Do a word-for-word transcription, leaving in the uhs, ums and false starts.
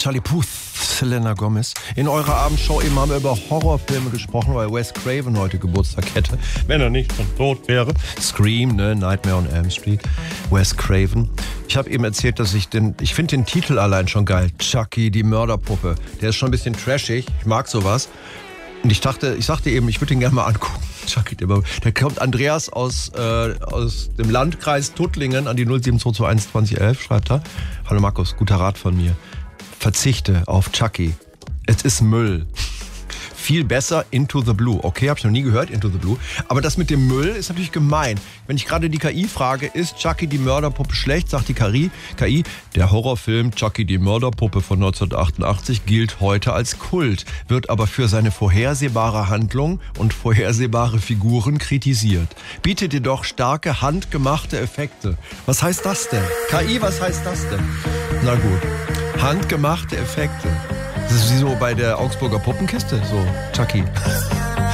Charlie Puth, Selena Gomez. In eurer Abendshow eben haben wir über Horrorfilme gesprochen, weil Wes Craven heute Geburtstag hätte. Wenn er nicht schon tot wäre. Scream, ne? Nightmare on Elm Street. Wes Craven. Ich habe eben erzählt, dass ich den, ich finde den Titel allein schon geil. Chucky, die Mörderpuppe. Der ist schon ein bisschen trashig. Ich mag sowas. Und ich dachte, ich sagte eben, ich würde ihn gerne mal angucken. Chucky, der, der kommt Andreas aus, äh, aus dem Landkreis Tuttlingen an die null sieben zwei zwei eins zwanzig elf, schreibt er. Hallo Markus, guter Rat von mir. Verzichte auf Chucky. Es ist Müll. Viel besser Into the Blue. Okay, habe ich noch nie gehört, Into the Blue. Aber das mit dem Müll ist natürlich gemein. Wenn ich gerade die K I frage, ist Chucky die Mörderpuppe schlecht, sagt die K I, K I, der Horrorfilm Chucky die Mörderpuppe von neunzehnhundertachtundachtzig gilt heute als Kult, wird aber für seine vorhersehbare Handlung und vorhersehbare Figuren kritisiert. Bietet jedoch starke handgemachte Effekte. Was heißt das denn? K I, was heißt das denn? Na gut, handgemachte Effekte. Das ist wie so bei der Augsburger Puppenkiste, so Chucky.